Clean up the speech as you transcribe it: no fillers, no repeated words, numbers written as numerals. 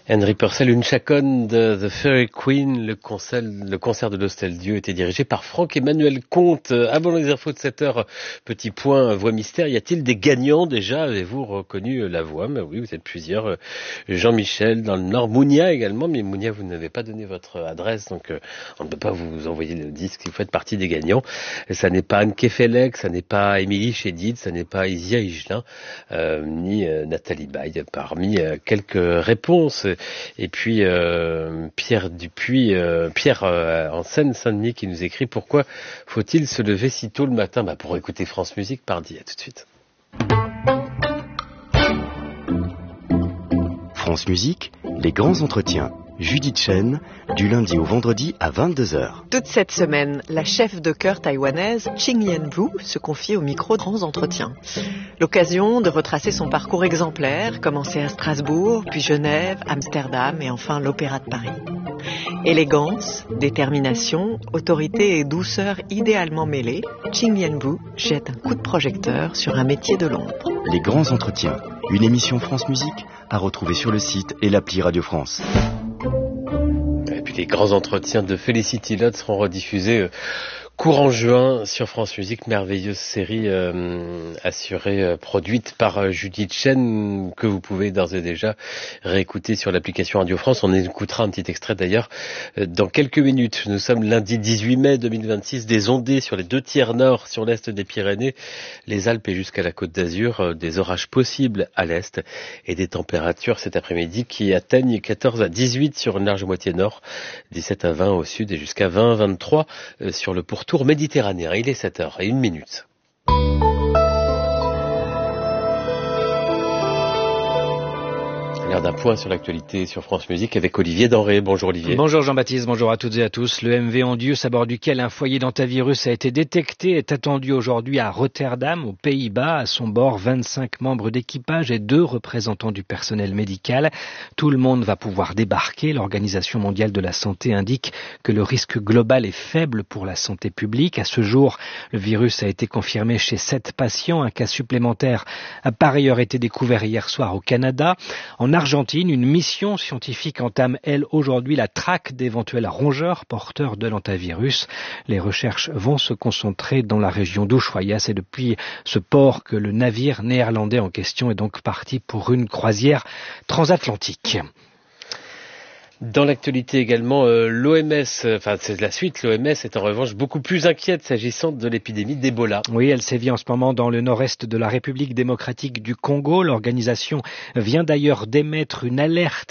Henry Purcell, une chaconne de The Fairy Queen, le concert de l'Hostel Dieu était dirigé par Franck-Emmanuel Comte. Avant les infos de 7h, petit point voix mystère, y a-t-il des gagnants déjà? Avez-vous reconnu la voix? Mais oui, vous êtes plusieurs. Jean-Michel dans le Nord, Mounia également, mais Mounia, vous n'avez pas donné votre adresse, donc on ne peut pas vous envoyer le disque, vous faites partie des gagnants. Et ça n'est pas Anne Kefelec, ça n'est pas Émilie Chédid, ça n'est pas Isia Higelin, ni Nathalie Baye, parmi quelques réponses. Et puis Pierre Dupuis, Pierre en Seine-Saint-Denis qui nous écrit: pourquoi faut-il se lever si tôt le matin? Pour écouter France Musique, pardi, à tout de suite. France Musique, les grands entretiens. Judith Chen, du lundi au vendredi à 22h. Toute cette semaine, la chef de chœur taïwanaise Ching Yen-Vu se confie au micro de grands entretiens. L'occasion de retracer son parcours exemplaire, commencé à Strasbourg, puis Genève, Amsterdam et enfin l'Opéra de Paris. Élégance, détermination, autorité et douceur idéalement mêlées, Ching Yen-Vu jette un coup de projecteur sur un métier de l'ombre. Les grands entretiens, une émission France Musique à retrouver sur le site et l'appli Radio France. Et puis les grands entretiens de Felicity Lott seront rediffusés courant juin sur France Musique, merveilleuse série produite par Judith Chen, que vous pouvez d'ores et déjà réécouter sur l'application Radio France. On écoutera un petit extrait d'ailleurs dans quelques minutes. Nous sommes lundi 18 mai 2026, des ondées sur les 2 tiers nord, sur l'est des Pyrénées, les Alpes et jusqu'à la Côte d'Azur, des orages possibles à l'est et des températures cet après-midi qui atteignent 14 à 18 sur une large moitié nord, 17 à 20 au sud et jusqu'à 20 à 23 sur le pourtour méditerranéen. Il est 7h01. L'heure d'un point sur l'actualité sur France Musique avec Olivier Denré. Bonjour Olivier. Bonjour Jean-Baptiste, bonjour à toutes et à tous. Le MV Andius, à bord duquel un foyer d'antivirus a été détecté, est attendu aujourd'hui à Rotterdam, aux Pays-Bas. À son bord, 25 membres d'équipage et 2 représentants du personnel médical. Tout le monde va pouvoir débarquer. L'Organisation mondiale de la santé indique que le risque global est faible pour la santé publique. À ce jour, le virus a été confirmé chez 7 patients. Un cas supplémentaire a par ailleurs été découvert hier soir au Canada. En Argentine, une mission scientifique entame, elle, aujourd'hui la traque d'éventuels rongeurs porteurs de l'antivirus. Les recherches vont se concentrer dans la région d'Ushuaia. C'est depuis ce port que le navire néerlandais en question est donc parti pour une croisière transatlantique. Dans l'actualité également, l'OMS, c'est la suite, l'OMS est en revanche beaucoup plus inquiète s'agissant de l'épidémie d'Ebola. Oui, elle sévit en ce moment dans le nord-est de la République démocratique du Congo. L'organisation vient d'ailleurs d'émettre une alerte